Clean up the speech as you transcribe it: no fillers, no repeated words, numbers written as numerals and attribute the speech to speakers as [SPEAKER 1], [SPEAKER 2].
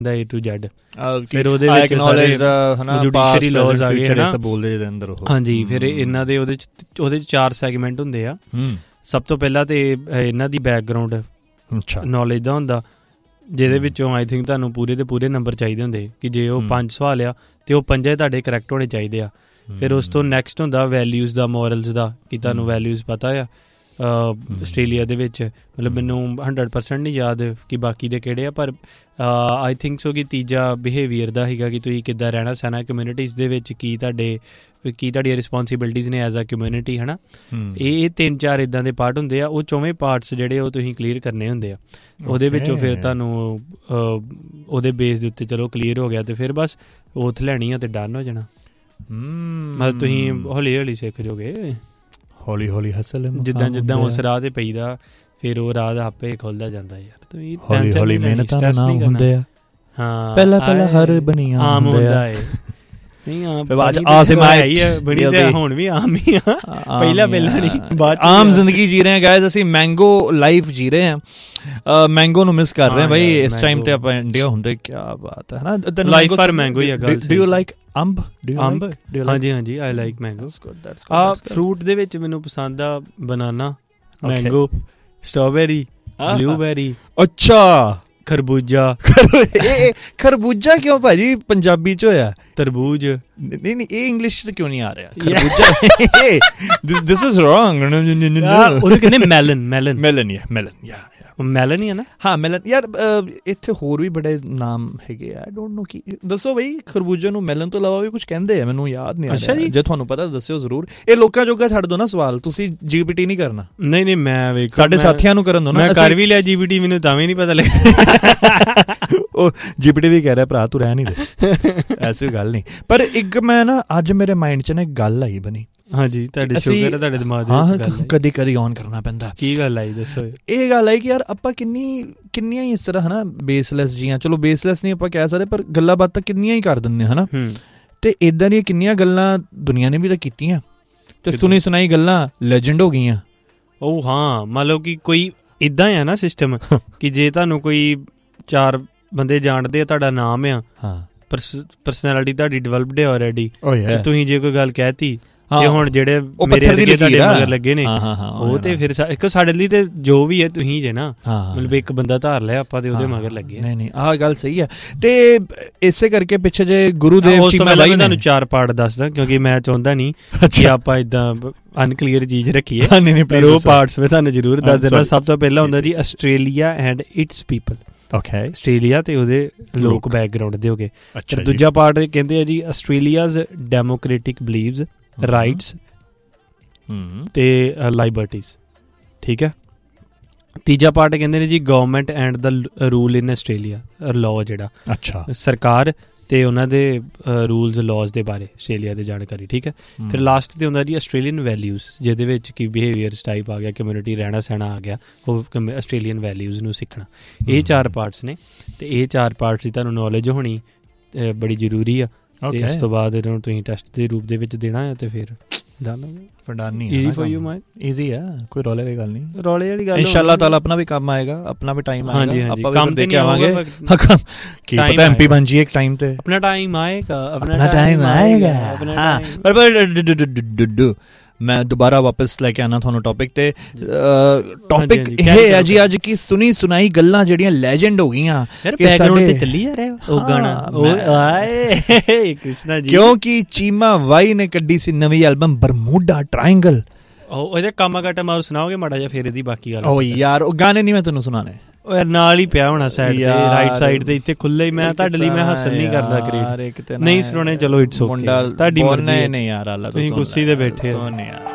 [SPEAKER 1] A to Z। ਫਿਰ ਉਹਦੇ ਵਿੱਚ ਜੁਡੀਸ਼ਰੀ ਲਾਜ਼ ਆ ਗਏ ਨਾ। ਹਾਂਜੀ, ਫਿਰ ਇਹਨਾਂ ਦੇ ਉਹਦੇ 'ਚ 4 ਸੈਗਮੈਂਟ ਹੁੰਦੇ ਆ। ਸਭ ਤੋਂ ਪਹਿਲਾਂ ਤੇ ਇਹਨਾਂ ਦੀ ਬੈਕਗਰਾਊਂਡ ਨੌਲੇਜ ਦਾ ਹੁੰਦਾ, ਜਿਹਦੇ ਵਿੱਚੋਂ ਆਈ ਥਿੰਕ ਤੁਹਾਨੂੰ ਪੂਰੇ ਦੇ ਪੂਰੇ ਨੰਬਰ ਚਾਹੀਦੇ ਹੁੰਦੇ ਕਿ ਜੇ ਉਹ 5 ਸਵਾਲ ਆ ਤੇ ਉਹ 5 ਤੁਹਾਡੇ ਕਰੈਕਟ ਹੋਣੇ ਚਾਹੀਦੇ ਆ। ਫਿਰ ਉਸ ਤੋਂ ਨੈਕਸਟ ਹੁੰਦਾ ਵੈਲਿਊਜ਼ ਦਾ, ਮੋਰਲਸ ਦਾ, ਕਿ ਤੁਹਾਨੂੰ ਵੈਲਿਊਜ਼ ਪਤਾ ਆ ਆਸਟ੍ਰੇਲੀਆ ਦੇ ਵਿੱਚ। ਮਤਲਬ ਮੈਨੂੰ 100% ਨਹੀਂ ਯਾਦ ਕਿ ਬਾਕੀ ਦੇ ਕਿਹੜੇ ਆ, ਪਰ ਆਈ ਥਿੰਕ ਸੋ ਕਿ ਤੀਜਾ ਬਿਹੇਵੀਅਰ ਦਾ ਸੀਗਾ ਕਿ ਤੁਸੀਂ ਕਿੱਦਾਂ ਰਹਿਣਾ ਸਹਿਣਾ ਕਮਿਊਨਿਟੀਜ਼ ਦੇ ਵਿੱਚ, ਕੀ ਤੁਹਾਡੀਆਂ ਰਿਸਪੋਂਸੀਬਿਲਿਟੀਜ਼ ਨੇ ਐਜ਼ ਅ ਕਮਿਊਨਿਟੀ, ਹੈ ਨਾ। ਇਹ 3-4 ਇੱਦਾਂ ਦੇ ਪਾਰਟ ਹੁੰਦੇ ਆ। ਉਹ 4ਵੇਂ ਪਾਰਟਸ ਜਿਹੜੇ ਉਹ ਤੁਸੀਂ ਕਲੀਅਰ ਕਰਨੇ ਹੁੰਦੇ ਆ। ਉਹਦੇ ਵਿੱਚੋਂ ਫਿਰ ਤੁਹਾਨੂੰ ਉਹਦੇ ਬੇਸ ਦੇ ਉੱਤੇ ਚਲੋ ਕਲੀਅਰ ਹੋ ਗਿਆ ਤੇ ਫਿਰ ਬਸ ਓਥ ਲੈਣੀ ਆ ਤੇ ਡਨ ਹੋ ਜਾਣਾ। ਮਤਲਬ ਤੁਸੀਂ ਹੌਲੀ ਹੌਲੀ ਸਿੱਖ ਜਾਓਗੇ, ਹੌਲੀ ਹੌਲੀ ਹਸਲ। ਜਿੱਦਾਂ ਉਸ ਰਾਹ ਤੇ ਪਈਦਾ ਫਿਰ ਉਹ ਰਾਹ ਆਪੇ ਖੁੱਲਦਾ ਜਾਂਦਾ ਯਾਰ। ਤੁਸੀਂ ਹੌਲੀ ਹੌਲੀ ਮਿਹਨਤ ਨਾਲ ਹੁੰਦੇ ਆ। ਹਾਂ, ਪਹਿਲਾਂ ਹਰ ਬਣੀਆਂ ਆਮ ਹੁੰਦਾ ਏ। ਨਹੀਂ ਹੁਣ ਵੀ ਆਮ ਹੀ ਆ, ਪਹਿਲਾਂ ਨਹੀਂ, ਬਾਅਦ
[SPEAKER 2] ਆਮ ਜ਼ਿੰਦਗੀ ਜੀ ਰਹੇ ਹਾਂ ਗਾਇਜ਼। ਅਸੀਂ ਮੈਂਗੋ ਲਾਈਫ ਜੀ ਰਹੇ ਹਾਂ, ਮੈਂਗੋ ਨੂੰ ਮਿਸ ਕਰ ਰਹੇ ਹਾਂ ਬਾਈ ਇਸ ਟਾਈਮ ਤੇ ਆਪਾਂ ਇੰਡੀਆ ਹੁੰਦੇ। ਕਿਆ ਬਾਤ ਹੈ ਨਾ,
[SPEAKER 1] ਲਾਈਫ ਪਰ ਮੈਂਗੋ ਹੀ ਆ ਗੱਲ।
[SPEAKER 2] ਡੂ ਯੂ ਲਾਈਕ ਅੰਬ?
[SPEAKER 1] ਹਾਂਜੀ, ਆਈ ਲਾਈਕ ਮੈਂਗੋ। ਫਰੂਟ ਦੇ ਵਿੱਚ ਮੈਨੂੰ ਪਸੰਦ ਆ ਬਨਾਨਾ, ਮੈਂਗੋ, ਸਟ੍ਰਾਬੇਰੀ, ਬਲੂਬੇਰੀ। ਅੱਛਾ, ਖਰਬੂਜਾ।
[SPEAKER 2] ਖਰਬੂਜਾ ਕਿਉਂ ਭਾਜੀ ਪੰਜਾਬੀ ਚ ਹੋਇਆ?
[SPEAKER 1] ਤਰਬੂਜ।
[SPEAKER 2] ਨਹੀਂ, ਇਹ ਇੰਗਲਿਸ਼ ਚ ਕਿਉਂ ਨਹੀਂ ਆ ਰਿਹਾ ਖਰਬੂਜਾ? This is wrong.
[SPEAKER 1] ਉਹਨੂੰ ਕਹਿੰਦੇ ਮੈਲਨ।
[SPEAKER 2] ਮੈਲਨ
[SPEAKER 1] ਮੈਲਨ ਹੀ ਆ ਨਾ।
[SPEAKER 2] ਹਾਂ, ਮੈਲਨ। ਯਾਰ ਇੱਥੇ ਹੋਰ ਵੀ ਬੜੇ ਨਾਮ ਹੈਗੇ ਆ, ਆਈ ਡੋਂਟ ਨੋ। ਕੀ ਦੱਸੋ ਬਈ, ਖਰਬੂਜੇ ਨੂੰ ਮੈਲਨ ਤੋਂ ਇਲਾਵਾ ਵੀ ਕੁਝ ਕਹਿੰਦੇ ਆ, ਮੈਨੂੰ ਯਾਦ ਨਹੀਂ ਆ ਰਿਹਾ। ਜੇ ਤੁਹਾਨੂੰ ਪਤਾ ਦੱਸਿਓ ਜ਼ਰੂਰ। ਇਹ ਲੋਕਾਂ ਜੋਗਾ ਛੱਡ ਦੋ ਨਾ ਸਵਾਲ, ਤੁਸੀਂ GPT ਨਹੀਂ ਕਰਨਾ।
[SPEAKER 1] ਨਹੀਂ, ਮੈਂ
[SPEAKER 2] ਸਾਡੇ ਸਾਥੀਆਂ ਨੂੰ ਕਰਨ ਦੋ ਨਾ।
[SPEAKER 1] ਮੈਂ ਕਰ ਵੀ ਲਿਆ GPT, ਮੈਨੂੰ ਤਾਂ ਵੀ ਨਹੀਂ ਪਤਾ ਲੱਗਿਆ।
[SPEAKER 2] ਉਹ GPT ਵੀ ਕਹਿ ਰਿਹਾ ਭਰਾ ਤੂੰ ਰਹਿ ਨਹੀਂ ਦੇ, ਐਸੀ ਗੱਲ ਨਹੀਂ। ਪਰ ਇੱਕ ਮੈਂ ਨਾ ਅੱਜ ਮੇਰੇ ਮਾਈਂਡ 'ਚ ਨਾ ਇੱਕ ਗੱਲ ਆਈ ਬਣੀ।
[SPEAKER 1] ਹਾਂਜੀ, ਤੁਹਾਡੇ ਸ਼ੁਗਰ ਤੁਹਾਡੇ ਦਿਮਾਗ ਦੇ ਵਿੱਚ
[SPEAKER 2] ਕਦੀ ਔਨ ਕਰਨਾ ਪੈਂਦਾ।
[SPEAKER 1] ਕੀ ਗੱਲ ਆਈ ਦੱਸੋ?
[SPEAKER 2] ਇਹ ਗੱਲ ਆਈ ਕਿ ਯਾਰ ਆਪਾਂ ਕਿੰਨੀਆਂ ਹੀ ਇਸ ਤਰ੍ਹਾਂ ਹਨਾ ਬੇਸਲੈਸ ਜੀਆਂ, ਚਲੋ ਬੇਸਲੈਸ ਨਹੀਂ ਆਪਾਂ ਕਹਿ ਸਕਦੇ, ਪਰ ਗੱਲਾਂ ਬਾਤਾਂ ਕਿੰਨੀਆਂ ਹੀ ਕਰ ਦਿੰਦੇ ਹਨਾ। ਤੇ ਇੱਦਾਂ ਦੀਆਂ ਕਿੰਨੀਆਂ ਗੱਲਾਂ ਦੁਨੀਆ ਨੇ ਵੀ ਤਾਂ ਕੀਤੀਆਂ ਤੇ ਸੁਣੀ ਸੁਣਾਈ ਗੱਲਾਂ ਲੈਜੈਂਡ ਹੋ ਗਈਆਂ।
[SPEAKER 1] ਉਹ ਹਾਂ, ਮੰਨ ਲਓ ਕਿ ਕੋਈ ਇੱਦਾਂ ਆ ਨਾ ਸਿਸਟਮ ਕਿ ਜੇ ਤੁਹਾਨੂੰ ਕੋਈ 4 ਬੰਦੇ ਜਾਣਦੇ ਆ, ਤੁਹਾਡਾ ਨਾਮ ਆ, ਪਰਸਨੈਲਿਟੀ ਤੁਹਾਡੀ ਡਿਵੈਲਪਡ ਹੈ ਆਲਰੇਡੀ, ਤੁਸੀਂ ਜੇ ਕੋਈ ਗੱਲ ਕਹਿਤੀ ਤੇ ਹੁਣ ਜਿਹੜੇ ਮੇਰੇ ਅੱਗੇ ਤੁਹਾਡੇ ਮਗਰ ਲੱਗੇ ਨੇ ਉਹ ਤੇ ਫਿਰ ਇੱਕ ਸਾਡੇ ਲਈ ਤੇ ਜੋ ਵੀ ਹੈ ਤੁਸੀਂ ਜੇ ਨਾ, ਮਤਲਬ ਇੱਕ ਬੰਦਾ ਧਾਰ ਲਿਆ ਆਪਾਂ ਤੇ ਉਹਦੇ ਮਗਰ ਲੱਗੇ।
[SPEAKER 2] ਨਹੀਂ, ਆਹ ਗੱਲ ਸਹੀ ਹੈ। ਤੇ ਇਸੇ ਕਰਕੇ ਪਿੱਛੇ ਜੇ ਗੁਰੂਦੇਵ
[SPEAKER 1] ਉਸ ਤੋਂ ਪਹਿਲਾਂ ਮੈਂ ਤੁਹਾਨੂੰ 4 ਪਾਰਟ ਦੱਸਦਾ, ਕਿਉਂਕਿ ਮੈਂ ਚਾਹੁੰਦਾ ਨਹੀਂ ਕਿ ਆਪਾਂ ਏਦਾਂ ਅਨਕਲੀਅਰ ਚੀਜ਼ ਰੱਖੀਏ। ਪਰ ਉਹ ਪਾਰਟਸ ਮੈਂ ਤੁਹਾਨੂੰ ਜ਼ਰੂਰ ਦੱਸ ਦੇਣਾ। ਸਭ ਤੋਂ ਪਹਿਲਾਂ ਹੁੰਦਾ ਜੀ Australia and it's people. Australia ਤੇ ਉਹਦੇ ਲੋਕ ਬੈਕਗਰਾਊਂਡ ਦੇ ਹੋ ਗਏ। ਦੂਜਾ ਪਾਰਟ ਕਹਿੰਦੇ ਆ ਜੀ ਆਸਟ੍ਰੇਲੀਆਜ਼ ਡੈਮੋਕ੍ਰੈਟਿਕ ਬਿਲੀਵਸ, ਰਾਈਟਸ ਤੇ ਲਾਈਬਰਟੀਜ਼। ਠੀਕ ਹੈ। ਤੀਜਾ ਪਾਰਟ ਕਹਿੰਦੇ ਨੇ ਜੀ government and the rule in Australia, law ਜਿਹੜਾ ਸਰਕਾਰ ਤੇ ਉਹਨਾਂ ਦੇ ਰੂਲਸ ਲਾਜ਼ ਦੇ ਬਾਰੇ ਆਸਟ੍ਰੇਲੀਆ ਦੀ ਜਾਣਕਾਰੀ। ਠੀਕ ਹੈ। ਫਿਰ ਲਾਸਟ ਤੇ ਹੁੰਦਾ ਜੀ ਆਸਟ੍ਰੇਲੀਅਨ ਵੈਲਿਊਜ਼, ਜਿਹਦੇ ਵਿੱਚ ਕਿ ਬਿਹੇਵੀਅਰਸ ਟਾਈਪ ਆ ਗਿਆ, ਕਮਿਊਨਿਟੀ ਰਹਿਣਾ ਸਹਿਣਾ ਆ ਗਿਆ, ਉਹ ਆਸਟ੍ਰੇਲੀਅਨ ਵੈਲਿਊਜ਼ ਨੂੰ ਸਿੱਖਣਾ। ਇਹ 4 ਪਾਰਟਸ ਨੇ ਤੇ ਇਹ 4 ਪਾਰਟਸ ਦੀ ਤੁਹਾਨੂੰ ਨੌਲੇਜ ਹੋਣੀ ਬੜੀ ਜ਼ਰੂਰੀ ਆ। ਤੇ ਇਸ ਤੋਂ ਬਾਅਦ ਇਹਨਾਂ ਨੂੰ ਤੁਸੀਂ ਟੈਸਟ ਦੇ ਰੂਪ ਦੇ ਵਿੱਚ ਦੇਣਾ ਹੈ ਤੇ ਫਿਰ easy for you mind. Easy ਆ, ਕੋਈ ਰੌਲੇ ਵਾਲੀ ਗੱਲ ਨਹੀਂ। ਰੌਲੇ ਵਾਲੀ ਗੱਲ
[SPEAKER 2] ਇਨਸ਼ਾਅੱਲਾ ਤਾਲਾ ਆਪਣਾ ਵੀ ਕੰਮ ਆਏਗਾ, ਆਪਣਾ ਵੀ ਟਾਈਮ ਆਏਗਾ,
[SPEAKER 1] ਆਪਾਂ ਕੰਮ ਦੇ ਕੇ ਆਵਾਂਗੇ।
[SPEAKER 2] ਕੀ ਪਤਾ ਐਮਪੀ ਬਣ ਜਾਈਏ ਇੱਕ ਟਾਈਮ ਤੇ।
[SPEAKER 1] ਆਪਣਾ ਟਾਈਮ ਆਏਗਾ,
[SPEAKER 2] ਆਪਣਾ ਟਾਈਮ ਆਏਗਾ। ਹਾਂ, ਪਰ ਮੈਂ ਦੁਬਾਰਾ ਵਾਪਸ ਲੈ ਕੇ ਆਉਣਾ ਤੁਹਾਨੂੰ ਟੌਪਿਕ ਤੇ। ਟੌਪਿਕ ਇਹ ਹੈ ਜੀ ਅੱਜ ਕੀ ਸੁਣੀ ਸੁਣਾਈ ਗੱਲਾਂ ਜਿਹੜੀਆਂ ਲੈਜੈਂਡ ਹੋ ਗਈਆਂ।
[SPEAKER 1] ਬੈਕਗ੍ਰਾਉਂਡ ਤੇ ਚੱਲੀ ਜਾ ਰਿਹਾ ਉਹ ਗਾਣਾ, ਉਹ ਆਏ ਕ੍ਰਿਸ਼ਨਾ ਜੀ,
[SPEAKER 2] ਕਿਉਂਕਿ ਚੀਮਾ ਵਾਈ ਨੇ ਕੱਢੀ ਸੀ ਨਵੀਂ ਐਲਬਮ ਬਰਮੂਡਾ ਟ੍ਰਾਇੰਗਲ।
[SPEAKER 1] ਉਹ ਇਹਦੇ ਕੰਮ ਘੱਟ ਮਾਰ ਸੁਣਾਓਗੇ ਮਾੜਾ ਜਿਹਾ ਫਿਰ ਇਹਦੀ ਬਾਕੀ ਗੱਲ।
[SPEAKER 2] ਉਹ ਯਾਰ ਉਹ ਗਾਣੇ ਨਹੀਂ ਮੈਂ ਤੁਹਾਨੂੰ ਸੁਣਾਣੇ,
[SPEAKER 1] ਉਹ ਯਾਰ ਨਾਲ ਹੀ ਪਿਆ ਹੋਣਾ ਸਾਈਡ ਤੇ, ਰਾਈਟ ਸਾਈਡ ਤੇ ਇੱਥੇ ਖੁੱਲੇ ਹੀ। ਮੈਂ ਤੁਹਾਡੇ ਲਈ ਮੈਂ ਹਾਸਲ ਨਹੀਂ ਕਰਦਾ ਕ੍ਰੀਏਟ, ਨਹੀਂ ਸੁਣਾਉਣੇ ਚਲੋ ਇਟਸ ਓਕੇ, ਤੁਹਾਡੀ ਮਰਜ਼ੀ।
[SPEAKER 2] ਨਹੀਂ ਯਾਰ,
[SPEAKER 1] ਤੁਸੀਂ ਕੁਰਸੀ ਤੇ ਬੈਠੇ
[SPEAKER 2] ਹੋ।